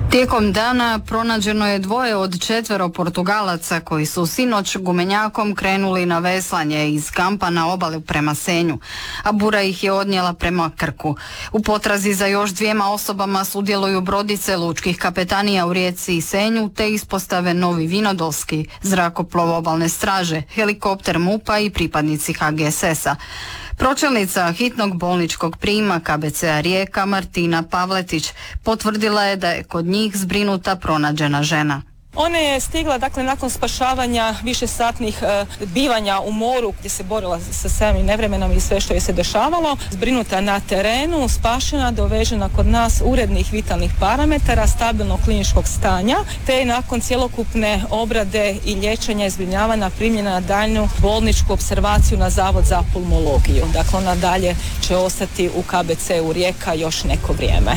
Tijekom dana pronađeno je 2 od 4 Portugalaca koji su sinoć gumenjakom krenuli na veslanje iz kampa na obali prema Senju, a bura ih je odnijela prema Krku. U potrazi za još 2 osobama sudjeluju brodice lučkih kapetanija u Rijeci i Senju te ispostave Novi Vinodolski, zrakoplov obalne straže, helikopter MUP-a i pripadnici HGSS-a. Pročelnica hitnog bolničkog prijema KBC-a Rijeka Martina Pavletić potvrdila je da je kod njih zbrinuta pronađena žena. Ona je stigla nakon spašavanja višesatnih bivanja u moru gdje se borila sa samim nevremenom i sve što je se dešavalo, zbrinuta na terenu, spašena, dovežena kod nas urednih vitalnih parametara, stabilnog kliničkog stanja, te je nakon cjelokupne obrade i liječenja i zbrinjavanja primljena na daljnju bolničku opservaciju na Zavod za pulmologiju. Dakle, ona dalje će ostati u KBC-u Rijeka još neko vrijeme.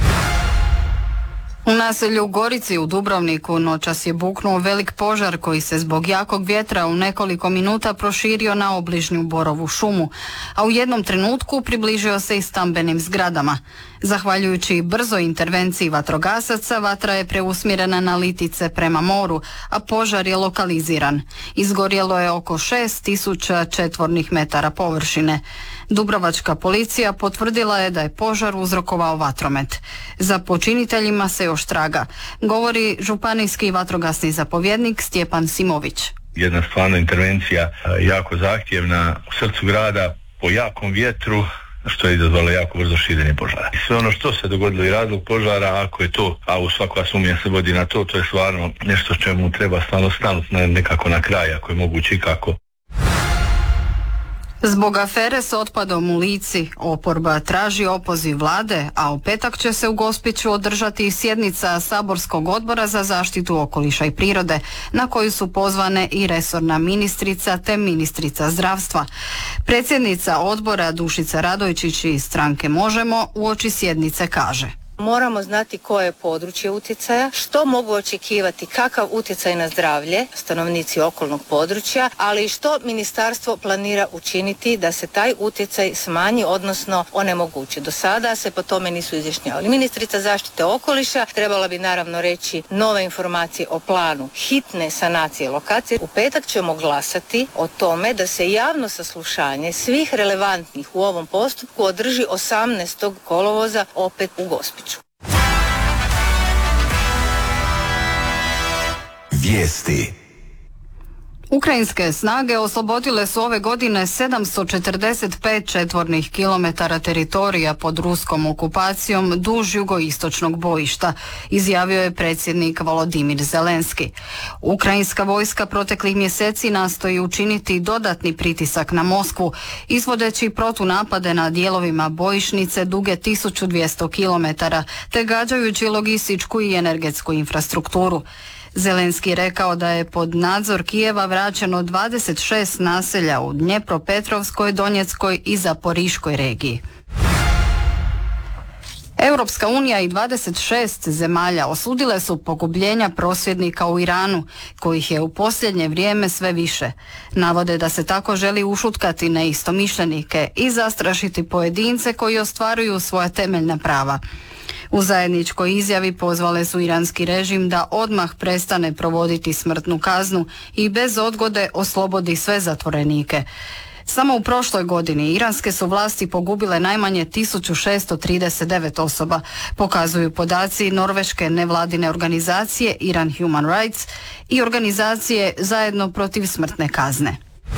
U naselju Gorici u Dubrovniku noćas je buknuo velik požar koji se zbog jakog vjetra u nekoliko minuta proširio na obližnju borovu šumu, a u jednom trenutku približio se i stambenim zgradama. Zahvaljujući brzoj intervenciji vatrogasaca, vatra je preusmjerena na Litice prema moru, a požar je lokaliziran. Izgorjelo je oko 6000 četvornih metara površine. Dubrovačka policija potvrdila je da je požar uzrokovao vatromet. Za počiniteljima se još traga, govori županijski vatrogasni zapovjednik Stjepan Simović. Jedna stvarno intervencija jako zahtjevna u srcu grada po jakom vjetru, što je izazvalo jako brzo širenje požara. Sve ono što se dogodilo i razlog požara, ako je to, a u svaka sumnja se vodi na to, to je stvarno nešto čemu treba stvarno stanuti nekako na kraj, ako je moguće i kako. Zbog afere s otpadom u Lici, oporba traži opoziv vlade, a u petak će se u Gospiću održati sjednica Saborskog odbora za zaštitu okoliša i prirode, na koju su pozvane i resorna ministrica te ministrica zdravstva. Predsjednica odbora Dušica Radojčić iz stranke Možemo uoči sjednice kaže: moramo znati koje je područje utjecaja, što mogu očekivati, kakav utjecaj na zdravlje stanovnici okolnog područja, ali i što ministarstvo planira učiniti da se taj utjecaj smanji, odnosno onemogući. Do sada se po tome nisu izjašnjavali. Ministrica zaštite okoliša trebala bi naravno reći nove informacije o planu hitne sanacije lokacije. U petak ćemo glasati o tome da se javno saslušanje svih relevantnih u ovom postupku održi 18. kolovoza opet u Gospiću. Vijesti. Ukrajinske snage oslobodile su ove godine 745 četvornih kilometara teritorija pod ruskom okupacijom duž jugoistočnog bojišta, izjavio je predsjednik Volodimir Zelenski. Ukrajinska vojska proteklih mjeseci nastoji učiniti dodatni pritisak na Moskvu, izvodeći protunapade na dijelovima bojišnice duge 1200 kilometara, te gađajući logističku i energetsku infrastrukturu. Zelenski rekao da je pod nadzor Kijeva vraćeno 26 naselja u Dnjepropetrovskoj, Donjeckoj i Zaporiškoj regiji. Europska unija i 26 zemalja osudile su pogubljenja prosvjednika u Iranu, kojih je u posljednje vrijeme sve više. Navode da se tako želi ušutkati neistomišljenike i zastrašiti pojedince koji ostvaruju svoja temeljna prava. U zajedničkoj izjavi pozvale su iranski režim da odmah prestane provoditi smrtnu kaznu i bez odgode oslobodi sve zatvorenike. Samo u prošloj godini iranske su vlasti pogubile najmanje 1639 osoba, pokazuju podaci norveške nevladine organizacije Iran Human Rights i organizacije Zajedno protiv smrtne kazne.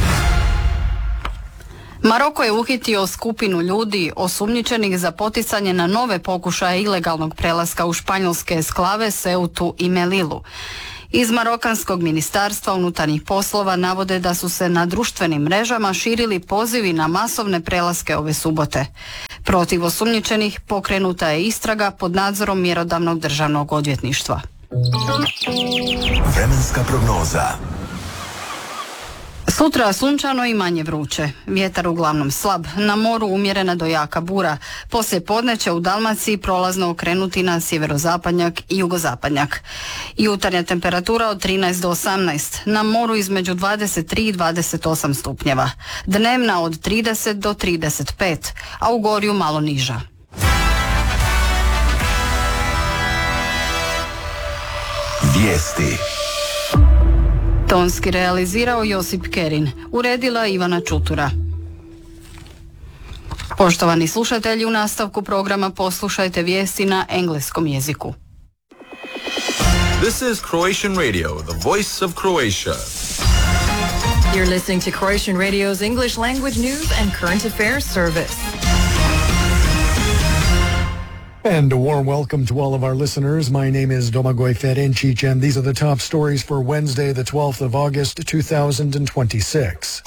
Maroko je uhitio skupinu ljudi osumnjičenih za poticanje na nove pokušaje ilegalnog prelaska u španjolske esklave Ceutu i Melilu. Iz Marokanskog ministarstva unutarnjih poslova navode da su se na društvenim mrežama širili pozivi na masovne prelaske ove subote. Protiv osumnjičenih pokrenuta je istraga pod nadzorom mjerodavnog državnog odvjetništva. Vremenska prognoza. Sutra sunčano i manje vruće. Vjetar uglavnom slab, na moru umjerena do jaka bura. Poslije podne će u Dalmaciji prolazno okrenuti na sjeverozapadnjak i jugozapadnjak. Jutarnja temperatura od 13 do 18, na moru između 23 i 28 stupnjeva. Dnevna od 30 do 35, a u gorju malo niža. Vijesti. Tonski realizirao Josip Kerin, uredila Ivana Čutura. Poštovani slušatelji, u nastavku programa poslušajte vijesti na engleskom jeziku. This is Croatian Radio, the voice of Croatia. You're listening to Croatian Radio's English language news and current affairs service. And a warm welcome to all of our listeners. My name is Domagoj Ferencic, and these are the top stories for Wednesday, the 12th of August, 2026.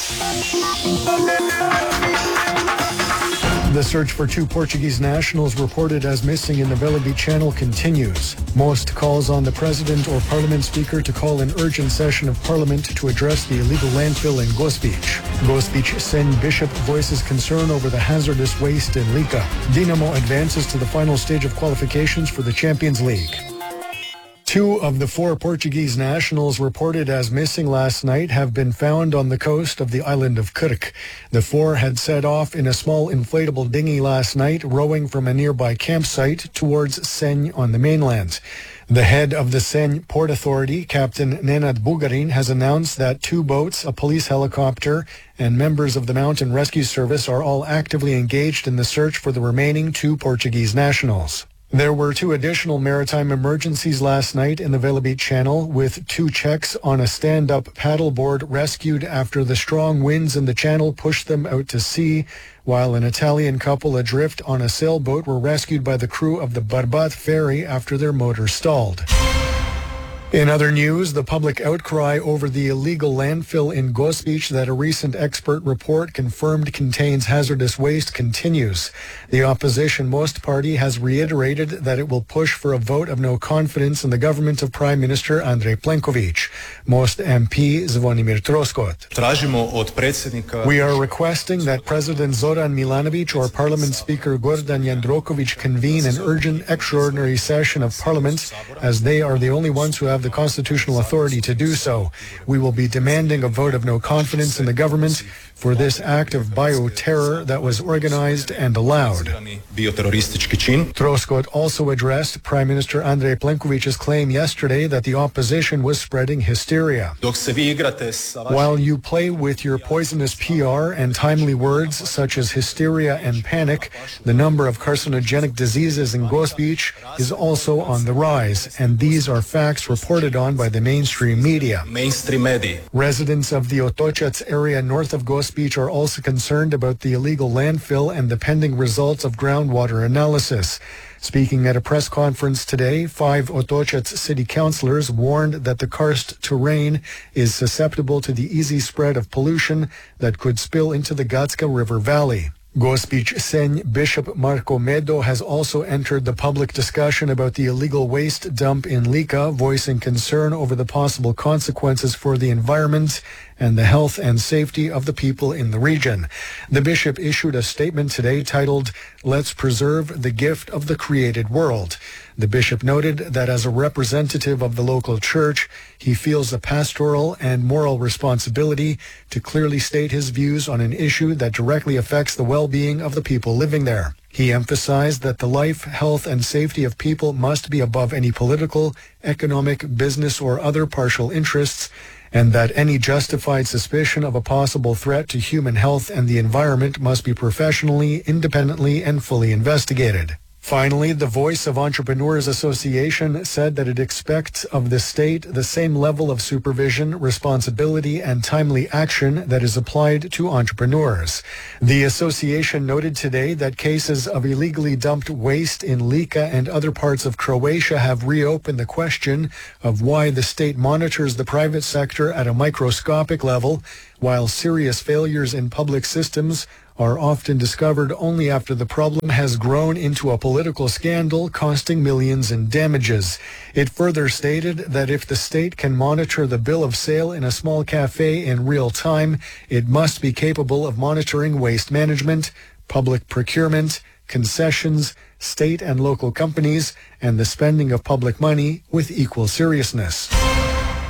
The search for two Portuguese nationals reported as missing in the Velebit Channel continues. Most calls on the President or Parliament Speaker to call an urgent session of Parliament to address the illegal landfill in Gospić. Gospić Senj Bishop voices concern over the hazardous waste in Lika. Dinamo advances to the final stage of qualifications for the Champions League. Two of the four Portuguese nationals reported as missing last night have been found on the coast of the island of Krk. The four had set off in a small inflatable dinghy last night, rowing from a nearby campsite towards Senj on the mainland. The head of the Senj Port Authority, Captain Nenad Bugarin, has announced that two boats, a police helicopter, and members of the Mountain Rescue Service are all actively engaged in the search for the remaining two Portuguese nationals. There were two additional maritime emergencies last night in the Velebit Channel, with two Czechs on a stand-up paddleboard rescued after the strong winds in the channel pushed them out to sea, while an Italian couple adrift on a sailboat were rescued by the crew of the Barbat ferry after their motor stalled. In other news, the public outcry over the illegal landfill in Gospić that a recent expert report confirmed contains hazardous waste continues. The opposition Most Party has reiterated that it will push for a vote of no confidence in the government of Prime Minister Andrej Plenković. Most MP Zvonimir Troskot. We are requesting that President Zoran Milanović or Parliament Speaker Gordan Jandroković convene an urgent extraordinary session of Parliament, as they are the only ones who have the constitutional authority to do so. We will be demanding a vote of no confidence in the government for this act of bioterror that was organized and allowed. Troskot also addressed Prime Minister Andrej Plenković's claim yesterday that the opposition was spreading hysteria. While you play with your poisonous PR and timely words such as hysteria and panic, the number of carcinogenic diseases in Gospić is also on the rise, and these are facts reported on by the mainstream media. Residents of the Otočac area north of Gospić are also concerned about the illegal landfill and the pending results of groundwater analysis. Speaking at a press conference today, 5 Otočac city councillors warned that the karst terrain is susceptible to the easy spread of pollution that could spill into the Gacka River Valley. Gospić Senj Bishop Marko Medo has also entered the public discussion about the illegal waste dump in Lika, voicing concern over the possible consequences for the environment and the health and safety of the people in the region. The bishop issued a statement today titled, "Let's preserve the gift of the created world." The bishop noted that as a representative of the local church, he feels a pastoral and moral responsibility to clearly state his views on an issue that directly affects the well-being of the people living there. He emphasized that the life, health, and safety of people must be above any political, economic, business, or other partial interests, and that any justified suspicion of a possible threat to human health and the environment must be professionally, independently, and fully investigated. Finally, the Voice of Entrepreneurs Association said that it expects of the state the same level of supervision, responsibility, and timely action that is applied to entrepreneurs. The association noted today that cases of illegally dumped waste in Lika and other parts of Croatia have reopened the question of why the state monitors the private sector at a microscopic level, while serious failures in public systems are often discovered only after the problem has grown into a political scandal costing millions in damages. It further stated that if the state can monitor the bill of sale in a small cafe in real time, it must be capable of monitoring waste management, public procurement, concessions, state and local companies, and the spending of public money with equal seriousness.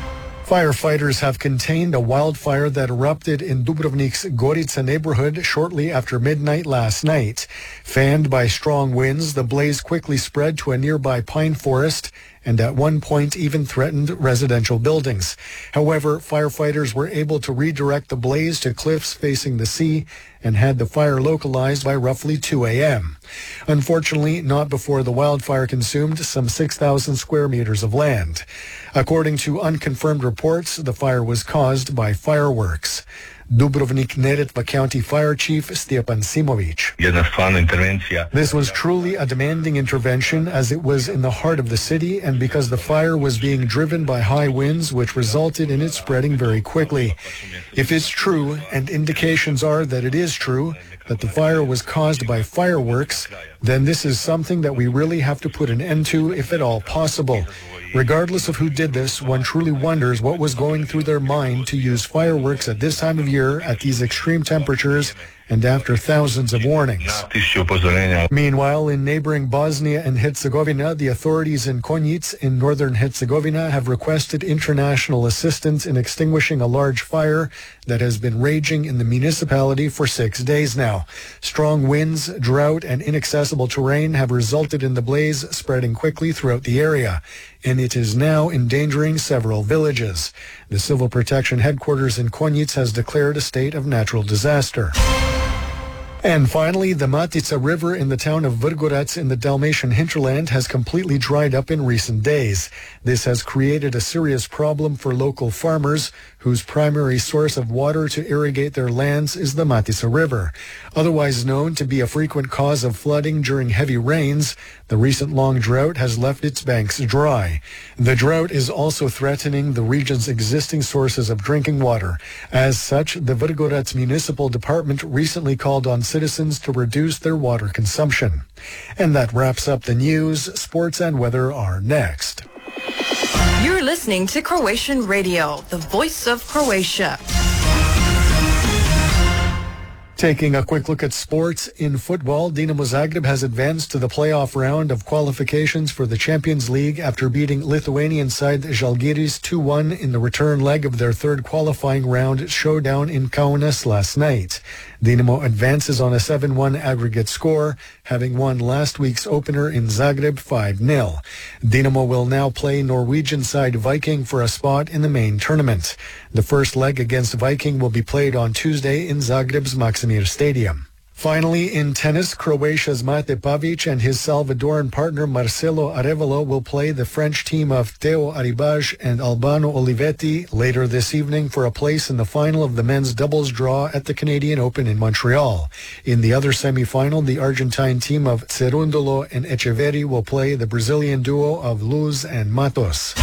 Firefighters have contained a wildfire that erupted in Dubrovnik's Gorica neighborhood shortly after midnight last night. Fanned by strong winds, the blaze quickly spread to a nearby pine forest and at one point even threatened residential buildings. However, firefighters were able to redirect the blaze to cliffs facing the sea and had the fire localized by roughly 2 a.m. Unfortunately, not before the wildfire consumed some 6,000 square meters of land. According to unconfirmed reports, the fire was caused by fireworks. Dubrovnik-Neretva County Fire Chief Stjepan Simovic. This was truly a demanding intervention as it was in the heart of the city and because the fire was being driven by high winds which resulted in it spreading very quickly. If it's true, and indications are that it is true, that the fire was caused by fireworks, then this is something that we really have to put an end to if at all possible. Regardless of who did this, one truly wonders what was going through their mind to use fireworks at this time of year, at these extreme temperatures, and after thousands of warnings. Meanwhile, in neighboring Bosnia and Herzegovina, the authorities in Konjic in northern Herzegovina have requested international assistance in extinguishing a large fire that has been raging in the municipality for 6 days now. Strong winds, drought, and inaccessible terrain have resulted in the blaze spreading quickly throughout the area, and it is now endangering several villages. The Civil Protection Headquarters in Konjic has declared a state of natural disaster. And finally, the Matica River in the town of Vrgorac in the Dalmatian hinterland has completely dried up in recent days. This has created a serious problem for local farmers whose primary source of water to irrigate their lands is the Matica River. Otherwise known to be a frequent cause of flooding during heavy rains, the recent long drought has left its banks dry. The drought is also threatening the region's existing sources of drinking water. As such, the Vrgorac Municipal Department recently called on citizens to reduce their water consumption. And that wraps up the news. Sports and weather are next. You're listening to Croatian Radio, the voice of Croatia. Taking a quick look at sports in football, Dinamo Zagreb has advanced to the playoff round of qualifications for the Champions League after beating Lithuanian side Žalgiris 2-1 in the return leg of their third qualifying round showdown in Kaunas last night. Dinamo advances on a 7-1 aggregate score, having won last week's opener in Zagreb 5-0. Dinamo will now play Norwegian side Viking for a spot in the main tournament. The first leg against Viking will be played on Tuesday in Zagreb's Maksimir Stadium. Finally, in tennis, Croatia's Mate Pavic and his Salvadoran partner Marcelo Arevalo will play the French team of Teo Arribas and Albano Olivetti later this evening for a place in the final of the men's doubles draw at the Canadian Open in Montreal. In the other semi-final, the Argentine team of Cerundolo and Echeverri will play the Brazilian duo of Luz and Matos.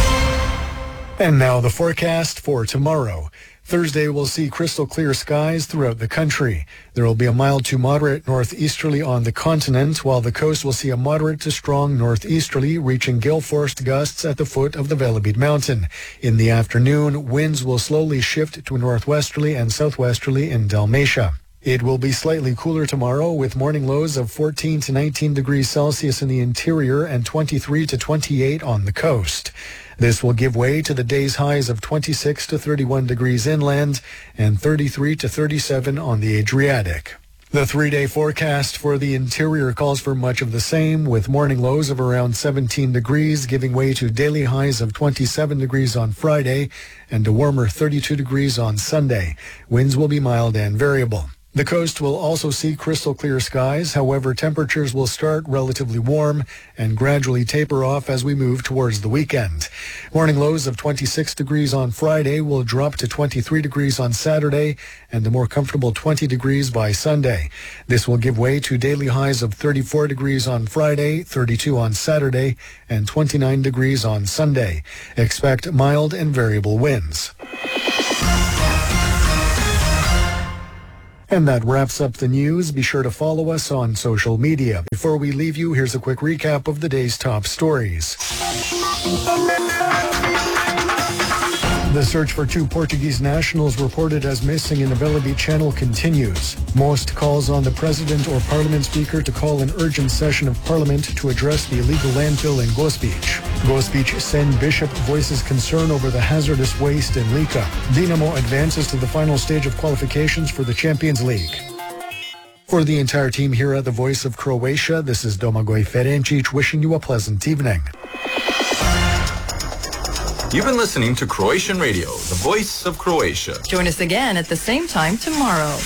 And now the forecast for tomorrow. Thursday will see crystal clear skies throughout the country. There will be a mild to moderate northeasterly on the continent, while the coast will see a moderate to strong northeasterly, reaching gale-force gusts at the foot of the Velebit mountain. In the afternoon, winds will slowly shift to northwesterly and southwesterly in Dalmatia. It will be slightly cooler tomorrow with morning lows of 14 to 19 degrees Celsius in the interior and 23 to 28 on the coast. This will give way to the day's highs of 26 to 31 degrees inland and 33 to 37 on the Adriatic. The 3-day forecast for the interior calls for much of the same, with morning lows of around 17 degrees, giving way to daily highs of 27 degrees on Friday and a warmer 32 degrees on Sunday. Winds will be mild and variable. The coast will also see crystal clear skies. However, temperatures will start relatively warm and gradually taper off as we move towards the weekend. Morning lows of 26 degrees on Friday will drop to 23 degrees on Saturday and a more comfortable 20 degrees by Sunday. This will give way to daily highs of 34 degrees on Friday, 32 on Saturday, and 29 degrees on Sunday. Expect mild and variable winds. And that wraps up the news. Be sure to follow us on social media. Before we leave you, here's a quick recap of the day's top stories. The search for two Portuguese nationals reported as missing in the Velebit Channel continues. Most calls on the President or Parliament Speaker to call an urgent session of Parliament to address the illegal landfill in Gospić. Gospić Sen Bishop voices concern over the hazardous waste in Lika. Dinamo advances to the final stage of qualifications for the Champions League. For the entire team here at the Voice of Croatia, this is Domagoj Ferencic wishing you a pleasant evening. You've been listening to Croatian Radio, the voice of Croatia. Join us again at the same time tomorrow.